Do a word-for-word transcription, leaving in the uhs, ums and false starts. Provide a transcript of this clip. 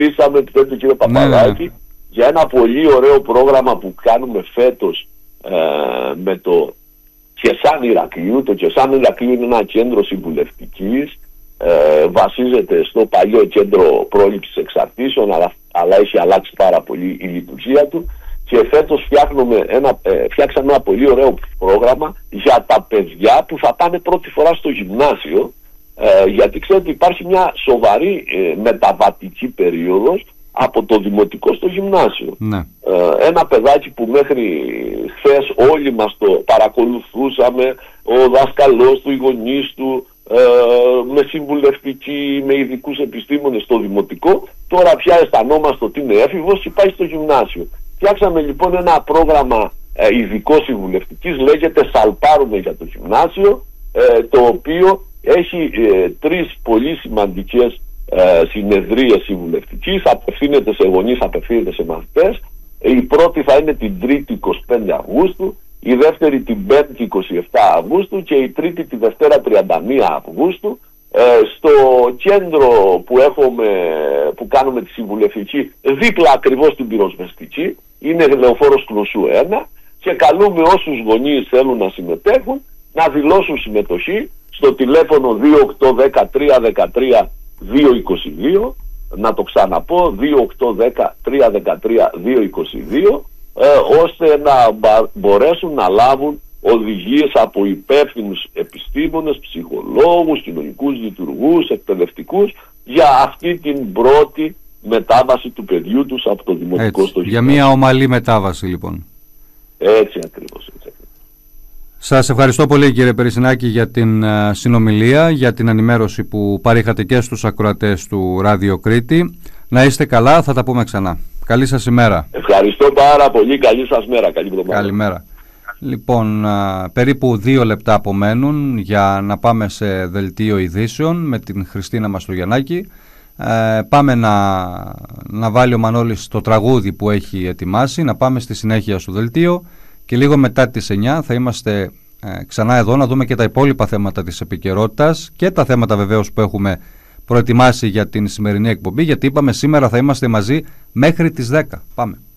ευχαριστήσαμε τον κύριο Παπαδάκη, ναι, ναι, για ένα πολύ ωραίο πρόγραμμα που κάνουμε φέτος ε, με το Κεσάν Ηρακλείου. Το Κεσάν Ηρακλείου είναι ένα κέντρο συμβουλευτικής, ε, βασίζεται στο παλιό κέντρο πρόληψης εξαρτήσεων, αλλά, αλλά έχει αλλάξει πάρα πολύ η λειτουργία του, και φέτος ένα, ε, φτιάξαμε ένα πολύ ωραίο πρόγραμμα για τα παιδιά που θα πάνε πρώτη φορά στο γυμνάσιο, ε, γιατί ξέρετε υπάρχει μια σοβαρή ε, μεταβατική περίοδος από το δημοτικό στο γυμνάσιο. Ναι. Ε, ένα παιδάκι που μέχρι χθες όλοι μας το παρακολουθούσαμε, ο δάσκαλός του, οι γονείς του, ε, με συμβουλευτική, με ειδικούς επιστήμονες στο δημοτικό, τώρα πια αισθανόμαστε ότι είναι έφηβος και πάει στο γυμνάσιο. Φτιάξαμε λοιπόν ένα πρόγραμμα ε, ειδικό συμβουλευτικής, λέγεται Σαλπάρουμε για το γυμνάσιο, ε, το οποίο έχει ε, τρεις πολύ σημαντικές ε, συνεδρίες συμβουλευτικής, απευθύνεται σε γονείς, απευθύνεται σε μαθητές. Η πρώτη θα είναι την Τρίτη εικοστή πέμπτη Αυγούστου, η δεύτερη την Πέμπτη εικοστή εβδόμη Αυγούστου και η Τρίτη τη Δευτέρα τριάντα μία Αυγούστου. Ε, στο κέντρο που, έχουμε, που κάνουμε τη συμβουλευτική, δίπλα ακριβώς στην πυροσβεστική, είναι Λεωφόρος Κνωσού ένα, και καλούμε όσους γονείς θέλουν να συμμετέχουν να δηλώσουν συμμετοχή στο τηλέφωνο δύο οκτώ ένα τρία ένα τρία δύο είκοσι δύο, να το ξαναπώ, δύο οκτώ ένα τρία ένα τρία δύο είκοσι δύο, ε, ώστε να μπορέσουν να λάβουν οδηγίες από υπεύθυνους επιστήμονες, ψυχολόγους, κοινωνικούς λειτουργούς, εκπαιδευτικούς, για αυτή την πρώτη μετάβαση του παιδιού τους από το δημοτικό στο γυμνάσιο. Για μια ομαλή μετάβαση λοιπόν. Έτσι ακριβώς. Έτσι. Σας ευχαριστώ πολύ κύριε Περισσινάκη για την uh, συνομιλία, για την ενημέρωση που παρήχατε και στους ακροατές του Ράδιο Κρήτη. Να είστε καλά, θα τα πούμε ξανά. Καλή σας ημέρα. Ευχαριστώ πάρα πολύ, καλή σας μέρα. Καλή εβδομάδα. Καλημέρα. Λοιπόν, uh, περίπου δύο λεπτά απομένουν για να πάμε σε δελτίο ειδήσεων με την Χριστίνα Μαστρογιαννάκη. Uh, πάμε να, να βάλει ο Μανώλης το τραγούδι που έχει ετοιμάσει, να πάμε στη συνέχεια στο δελτίο. Και λίγο μετά τις εννιά θα είμαστε ε, ξανά εδώ να δούμε και τα υπόλοιπα θέματα της επικαιρότητας και τα θέματα βεβαίως που έχουμε προετοιμάσει για την σημερινή εκπομπή, γιατί είπαμε σήμερα θα είμαστε μαζί μέχρι τις δέκα. Πάμε.